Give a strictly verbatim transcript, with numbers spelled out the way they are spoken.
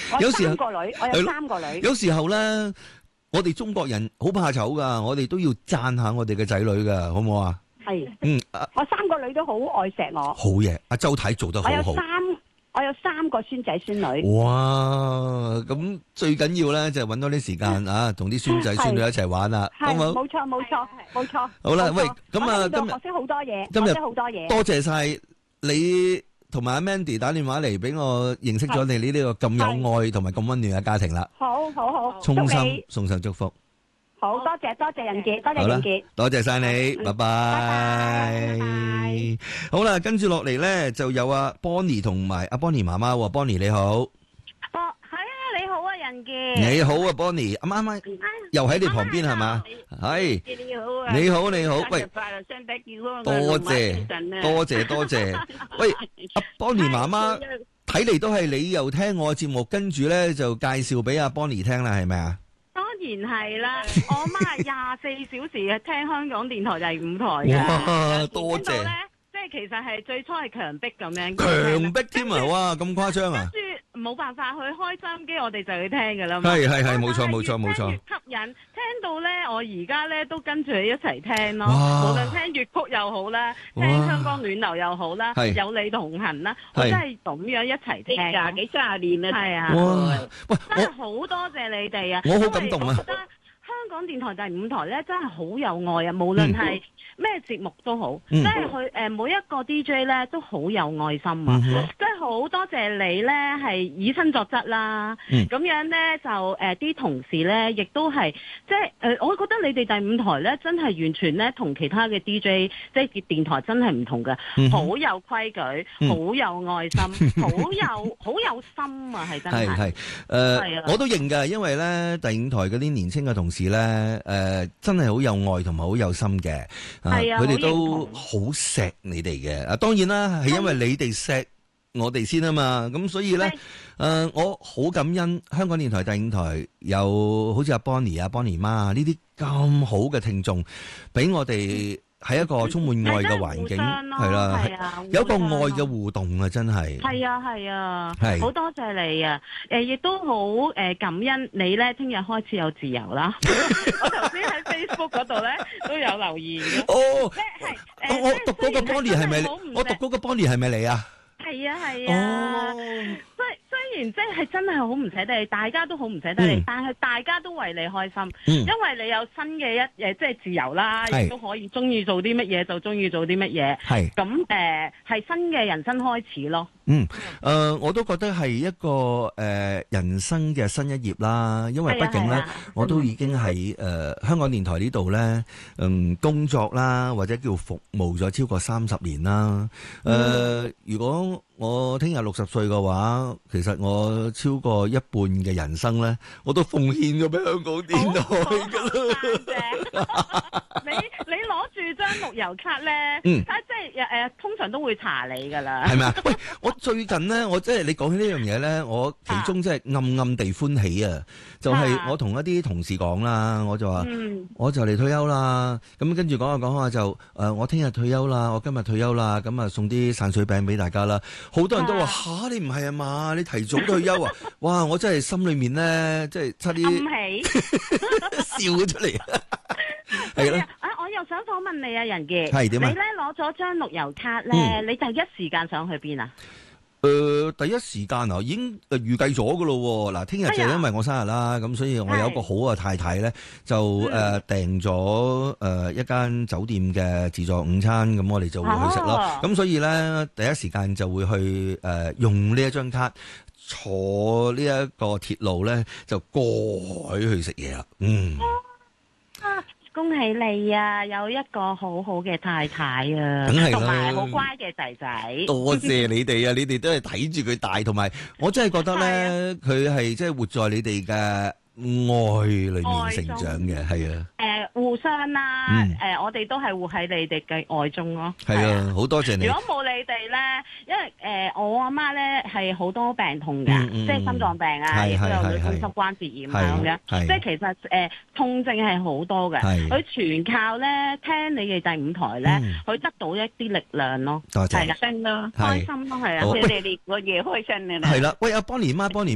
有時三個女，我有三個女。 有時候咧，我哋中國人好怕醜噶，我哋都要讚下我哋嘅仔女噶，好唔好啊？ 係， 嗯， 我三個女都好愛錫我。 好嘢，阿周太做得好好。 我有三，我有三個孫仔孫女。 哇，咁最緊要咧就係揾多啲時間啊，同啲孫仔孫女一齊玩啦，好唔好？ 冇錯冇錯冇錯。 好啦，喂，咁啊，今日學識好多嘢， 今日學識好多嘢。 多謝晒你同埋阿 Mandy 打電話嚟俾我認識咗你呢呢個咁有愛同埋咁溫暖嘅家庭啦。 好好好， 衷心送上祝福。 好多謝多謝仁傑，多謝好啦仁傑， 多謝晒你，拜拜。好啦，跟住落嚟咧就有阿 Bonnie 同埋阿 Bonnie 媽媽喎，Bonnie 你好。 哦，係啊，你好啊，仁傑。 你好啊，Bonnie，啱啱啱又喺你旁邊係嘛？係。 你好啊。 你好你好，喂，多謝多謝多謝。喂，阿 Bonnie 媽媽，睇嚟都係你又聽我嘅節目，跟住咧就介紹俾阿 Bonnie 聽啦，係咪啊？ 當然係啦，我阿媽係廿四小時嘅聽香港電台第五台嘅。 哇，多謝。 即係其實係最初係強迫咁樣。 強迫添啊！哇，咁誇張啊！ 跟住冇辦法去開收音機，我哋就去聽㗎啦嘛。 係係係，冇錯冇錯冇錯。 越吸引，聽到咧，我而家咧都跟住你一齊聽咯。 哇！ 無論聽粵曲又好啦，聽香港暖流又好啦，有你同行啦，我真係咁樣一齊聽。廿幾卅年啦，係啊。 哇！喂， 真係好多謝你哋啊！ 我好感動啊！ 香港電台第五台咧，真係好有愛啊！無論係咩節目都好， 嗯、 即係佢誒每一個 D J 咧都好有愛心啊！ 嗯、 即係好多謝你咧，係以身作則啦。咁、嗯、樣咧就誒啲、呃、同事咧，亦都係即係誒、呃，我覺得你哋第五台咧，真係完全咧同其他嘅 D J 即係電台真係唔同嘅，好、嗯、有規矩，好、嗯、有愛心，好有好有心啊！係真係。係係誒，我都認㗎，因為咧第五台嗰啲年青嘅同事咧，誒、呃、真係好有愛同埋好有心嘅。係啊，佢哋都好錫你哋嘅。啊，當然啦，係因為你哋錫我哋先啊嘛。咁所以咧，誒、呃，我好感恩香港電台第五台有好似阿 Bonnie 啊、Bonnie 媽啊呢啲咁好嘅聽眾，俾我哋喺一個充滿愛嘅環境，係啦，有一個愛嘅互動啊，真係。係啊，係啊，係好多謝你啊！誒，亦都好誒感恩你咧，聽日開始有自由啦。我頭先喺 Facebook 嗰度咧都有留言嘅。哦，係誒，我讀嗰個 Bonnie 係咪？我讀嗰個 Bonnie 係咪你啊？係啊，係啊。雖雖然即係真係好唔捨得你，大家都好唔捨得你，但係大家都為你開心，因為你有新嘅一誒，即係自由啦，亦都可以中意做啲乜嘢就中意做啲乜嘢。係咁誒，係新嘅人生開始咯。嗯，誒、呃，我都覺得係一個誒、呃、人生嘅新一頁啦，因為畢竟咧，我都已經喺誒、呃、香港電台呢度咧，嗯，工作啦，或者叫服務咗超過三十年啦。誒、呃，嗯、如果我聽日六十歲嘅話，其實我超過一半嘅人生咧，我都奉獻咗俾香港電台噶啦。你你攞住張綠油卡咧，嗯，即係誒、呃，通常都會查你噶啦。係咪啊？喂，我最近咧，我即係你講起呢樣嘢咧，我其中即係暗暗地歡喜啊！就係、是、我同一啲同事講啦，我就話，嗯、我就嚟退休啦。咁跟住講下講下就誒、呃，我聽日退休啦，我今日退休啦，咁啊送啲散水餅俾大家啦。好多人都話吓、啊，你唔係啊嘛？你提早退休啊？哇！我真係心裏面咧，即係差啲笑咗出嚟。係啦，啊！我又想訪問你啊，仁傑，係點啊？你咧攞咗張綠油卡咧，嗯、你第一時間想去邊啊？誒、呃，第一時間啊，已經誒預計咗噶咯。嗱，聽日就因為我生日啦，咁、哎、所以我有一個好嘅太太咧，就誒、呃、訂咗誒一間酒店嘅自助午餐，咁我哋就會去食咯。咁、哦、所以咧，第一時間就會去誒、呃、用呢一張卡坐呢一個鐵路咧，就過海去食嘢啦。嗯。恭喜你啊！有一個好好嘅太太啊，同埋好乖嘅仔仔。多謝你哋啊！你哋都係睇住佢大，同埋我真係覺得咧，佢係即係活在你哋嘅愛裏面成長嘅，係啊。誒，互相啦，誒，我哋都係活喺你哋嘅愛中咯。係啊，好多謝你。如果冇你哋咧，因為誒我阿媽咧係好多病痛㗎，即係心臟病啊，亦都有類風濕關節炎啊咁樣。即係其實誒痛症係好多嘅，佢全靠咧聽你哋第五台咧，佢得到一啲力量咯。多謝，係啦，真咯，開心咯，係啊，你哋個嘢開心嘅啦。係啦，喂，阿 Bonnie 媽，Bonnie。